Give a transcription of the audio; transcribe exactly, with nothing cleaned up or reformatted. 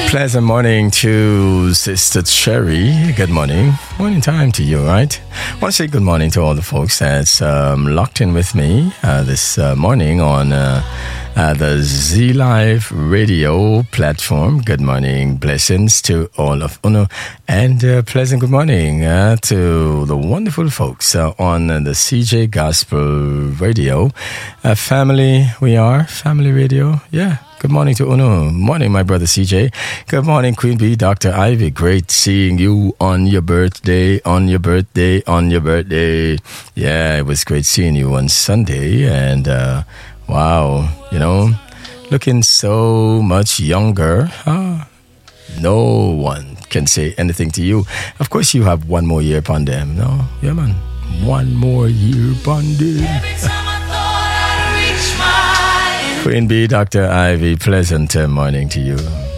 Pleasant morning to Sister Cherry. Good morning. Morning time to you, right? I want to say good morning to all the folks that's um, locked in with me uh, this uh, morning on uh, uh, the Z Live radio platform. Good morning. Blessings to all of Uno. And uh, pleasant good morning uh, to the wonderful folks uh, on the C J Gospel Radio. Uh, family, we are. Family radio. Yeah. Good morning to Uno. Morning, my brother C J. Good morning, Queen Bee, Doctor Ivy. Great seeing you on your birthday, on your birthday, on your birthday. Yeah, it was great seeing you on Sunday. And uh, wow, you know, looking so much younger. Huh? No one can say anything to you. Of course, you have one more year upon them. No? Yeah, man. One more year upon them. Queen Bee, Doctor Ivy, pleasant uh, morning to you.